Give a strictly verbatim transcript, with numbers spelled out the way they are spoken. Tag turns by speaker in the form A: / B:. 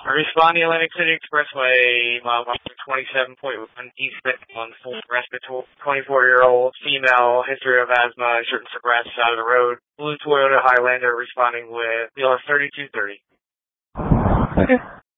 A: Responding Atlantic City Expressway, mile twenty-seven point one, east on full respiratory, twenty-four-year-old female, history of asthma, certain grass side of the road. Blue Toyota Highlander responding with B L S thirty-two thirty.
B: Okay.